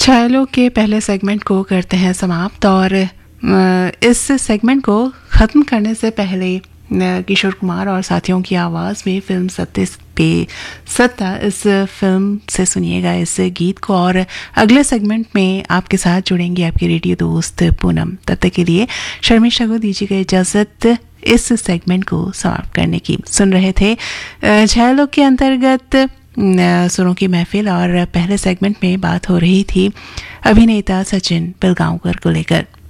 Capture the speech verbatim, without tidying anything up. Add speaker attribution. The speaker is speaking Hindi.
Speaker 1: छायलों के पहले सेगमेंट को करते हैं समाप्त और इस सेगमेंट को ख़त्म करने से पहले किशोर कुमार और साथियों की आवाज़ में फिल्म सत्ते पे सत्ता इस फिल्म से सुनिएगा इस गीत को। और अगले सेगमेंट में आपके साथ जुड़ेंगे आपके रेडियो दोस्त पूनम। तब तक के लिए शर्मिष्ठा को दीजिएगा इजाज़त इस सेगमेंट को समाप्त करने की। सुन रहे थे छायलों के अंतर्गत सुरों की महफिल और पहले सेगमेंट में बात हो रही थी अभिनेता सचिन पिलगांवकर को लेकर।